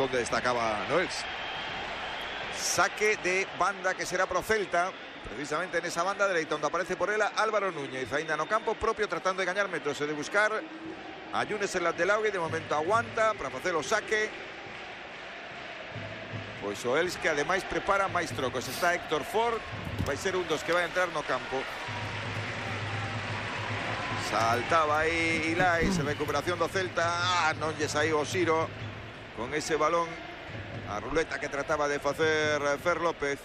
donde destacaba Noels. Saque de banda que será pro Celta, precisamente en esa banda derecha donde aparece por él Álvaro Núñez. Ainda no campo propio, tratando de ganar metros e de buscar a Yunes en la de Lauri. De momento aguanta para hacer o saque. Pois o Elx que ademais prepara máis trocos. Está Héctor Ford, vai ser un dos que vai entrar no campo. Saltaba aí Ilais, recuperación do Celta. Non lle saiu o Siro con ese balón. A ruleta que trataba de facer Fer López.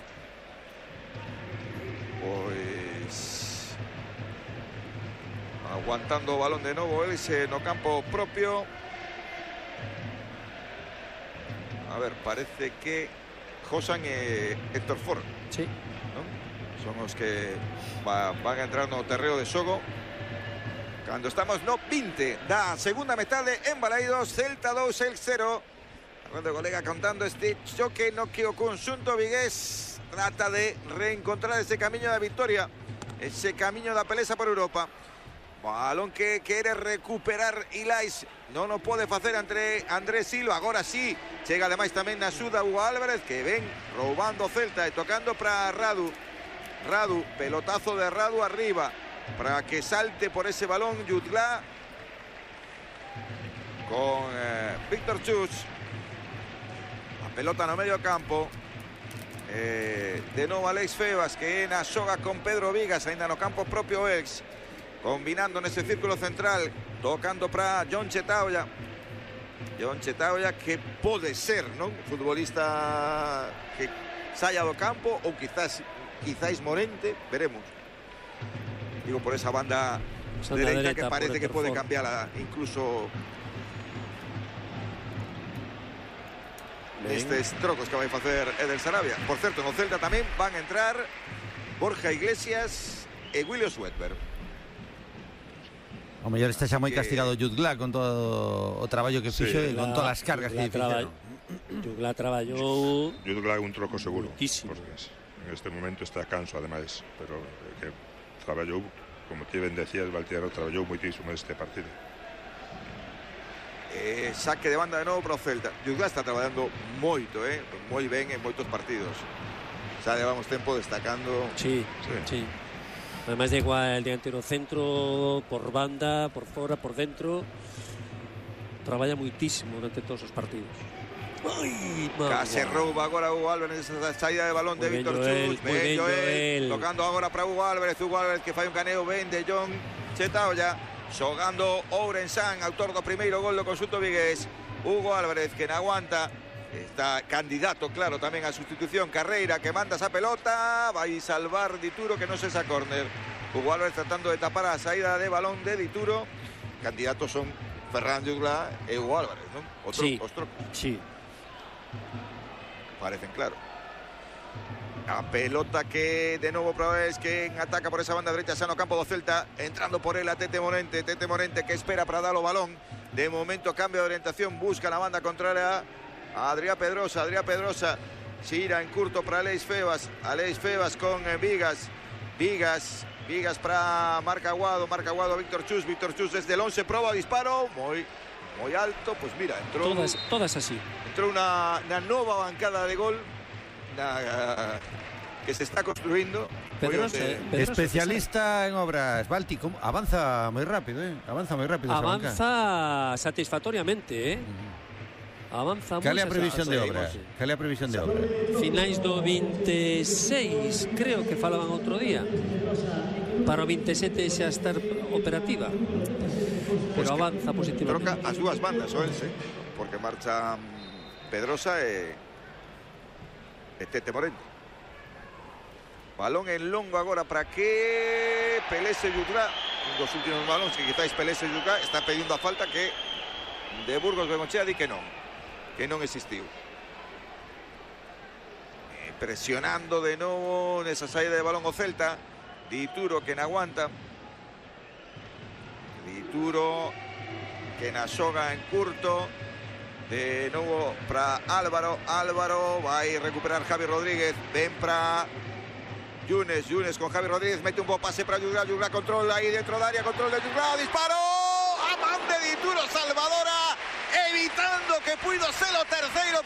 Pois aguantando o balón de novo Elx no campo propio. A ver, parece que Josan e Héctor Ford, sí, ¿no? Son os que van a entrar no terreo de xogo cando estamos no 20 da segunda metade en Balaidos. Celta 2, Elx 0. Cuando o colega contando este choque no que o conxunto vigués trata de reencontrar ese camiño da victoria, ese camiño da peleza por Europa. Balón que quere recuperar Ilais, non o pode facer entre Andrés Silva. Agora sí, chega ademais tamén na axuda Hugo Álvarez, que ven roubando Celta e tocando para Radu. Radu, pelotazo de Radu arriba para que salte por ese balón Jutgla con Víctor Chus. A pelota no medio campo. De novo Alex Febas, que na xoga con Pedro Vigas, ainda no campo propio Elx. Combinando nese círculo central, tocando para John Chetaoya. John Chetaoya que pode ser, non? Futbolista que saia do campo ou quizás Morente, veremos. Digo, por esa banda derecha que parece que pode cambiar incluso estes trocos que vai facer Eder Sarabia. Por certo, no Celta tamén van a entrar Borja Iglesias e William Swedberg. O mellor está xa moi castigado Jutgla con todo o traballo que fixo e con todas as cargas que fixeron. Jutgla traballou. Jutgla é un troco seguro. Muchísimo. En este momento está canso ademais, pero que traballou, como ti ben decías, Valtiero, traballou moitísimo neste partido. Saque de banda de novo para o Celta. Jutgla está traballando moito, moi ben en moitos partidos. Xa levamos tempo destacando. Sí. Además de igual el dianteiro centro, por banda, por fora, por dentro. Traballa muitísimo durante todos os partidos. Case rouba agora Hugo Álvarez esa saída de balón de Víctor Chus. Ben Joel, tocando agora para Hugo Álvarez que fai un caneo ben de John Chetaoya. Xogando Ourensán, autor do primeiro gol do conxunto vigués. Hugo Álvarez que na aguanta. Está candidato, claro, tamén a sustitución. Carreira que manda esa pelota. Vai salvar Dituro que non se esa córner. Hugo Álvarez tratando de tapar a saída de balón de Dituro. Candidatos son Ferran Jutgla e Hugo Álvarez, non? Os trocos. Sí. Parecen claro. A pelota que de novo para es que ataca por esa banda derecha xa no campo do Celta, entrando por él a Tete Morente que espera para dar o balón. De momento cambio de orientación, busca la banda contraria a Adrián Pedrosa. Gira en curto para Alex Febas con Vigas para Marc Aguado, Víctor Chus desde el 11, proba disparo, muy alto, pues mira, entró todas así. Entró una nova bancada de gol que se está construyendo. Pedrosa, especialista en obras. Balti, avanza muy rápido, avanza satisfactoriamente, Avanza Cale a previsión de obra. Finais do 26, creo que falaban outro día. Para o 27 xa estar operativa. Pero avanza positivamente. Troca as dúas bandas, porque marcha Pedrosa e Tete Morente. Balón en longo agora para que pelese Jutgla. Un dos últimos balóns que quizáis pelese Jutgla. Está pedindo a falta que de Burgos Bengochea di que non existiu. Presionando de novo nesa saída de balón o Celta. Dituro que na aguanta. Dituro que na xoga en curto. De novo para Álvaro vai recuperar Javi Rodríguez. Ven para Yunes con Javi Rodríguez. Mete un bo pase para Jutgla controla aí dentro da área. Control de Jutgla. Disparo a man de Dituro Salvadora, evitando que puido ser o terceiro